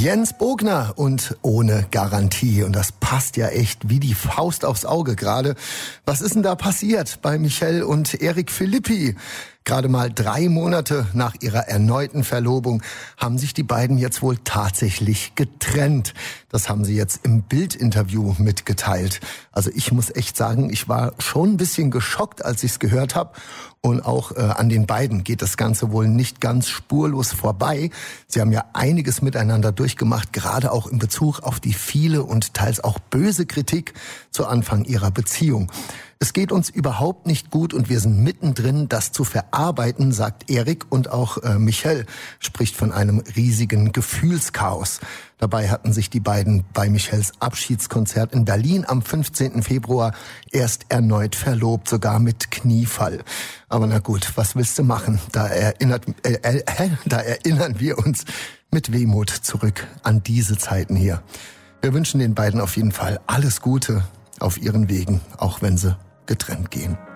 Jens Bogner und ohne Garantie. Und das passt ja echt wie die Faust aufs Auge gerade. Was ist denn da passiert bei Michelle und Eric Philippi? Gerade mal 3 Monate nach ihrer erneuten Verlobung haben sich die beiden jetzt wohl tatsächlich getrennt. Das haben sie jetzt im Bild-Interview mitgeteilt. Also ich muss echt sagen, ich war schon ein bisschen geschockt, als ich es gehört habe. Und auch an den beiden geht das Ganze wohl nicht ganz spurlos vorbei. Sie haben ja einiges miteinander durchgemacht, gerade auch in Bezug auf die viele und teils auch böse Kritik zu Anfang ihrer Beziehung. Es geht uns überhaupt nicht gut und wir sind mittendrin, das zu verarbeiten, sagt Eric, und auch Michelle spricht von einem riesigen Gefühlschaos. Dabei hatten sich die beiden bei Michelles Abschiedskonzert in Berlin am 15. Februar erst erneut verlobt, sogar mit Kniefall. Aber na gut, was willst du machen? Da erinnern wir uns mit Wehmut zurück an diese Zeiten hier. Wir wünschen den beiden auf jeden Fall alles Gute auf ihren Wegen, auch wenn sie getrennt gehen.